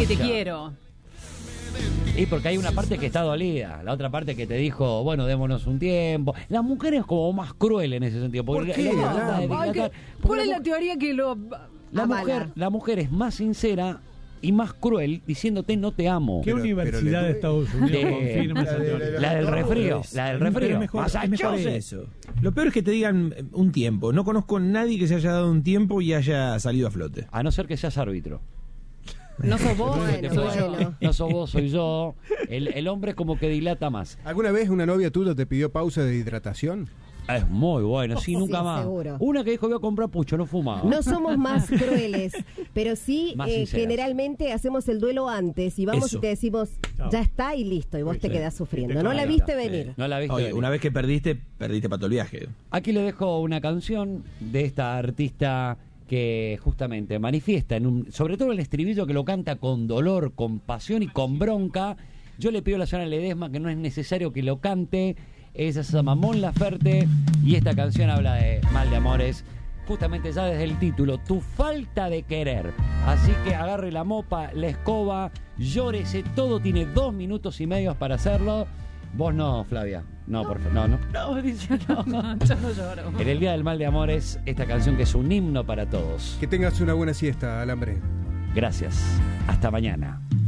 que te quiero. Y porque hay una parte que está dolida, la otra parte que te dijo, bueno, démonos un tiempo. La mujer es como más cruel en ese sentido. ¿Por qué? ¿Cuál es la teoría que lo la mujer es más sincera y más cruel diciéndote no te amo. ¿Qué universidad de Estados Unidos confirma esa teoría? La del refrío. La del refrío. Es mejor eso. Lo peor es que te digan un tiempo. No conozco a nadie que se haya dado un tiempo y haya salido a flote. A no ser que seas árbitro. No sos vos, soy yo. No sos vos, soy yo. El hombre es como que dilata más. ¿Alguna vez una novia tuya te pidió pausa de hidratación? Es muy bueno, sí, nunca más. Seguro. Una que dijo voy a comprar pucho, no fumaba. No somos más crueles, pero sí generalmente hacemos el duelo antes y vamos y te decimos, ya está y listo, y vos te quedás sufriendo. No la viste venir. No la viste venir. Una vez que perdiste para todo el viaje. Aquí le dejo una canción de esta artista que justamente manifiesta, sobre todo el estribillo que lo canta con dolor, con pasión y con bronca. Yo le pido a la señora Ledesma que no es necesario que lo cante. Ella se llama Mon Laferte y esta canción habla de mal de amores, justamente ya desde el título, tu falta de querer. Así que agarre la mopa, la escoba, llórese, todo tiene 2 minutos y medio para hacerlo. Vos no, Flavia. No, por favor, no. No, dice no, yo no lloro. En el Día del Mal de Amores, esta canción que es un himno para todos. Que tengas una buena siesta, Alambre. Gracias. Hasta mañana.